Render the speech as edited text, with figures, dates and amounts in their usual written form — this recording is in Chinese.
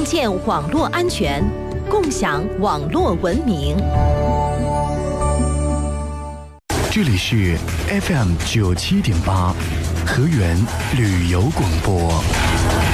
建网络安全，共享网络文明。 这里是 FM 97.8，河源旅游广播。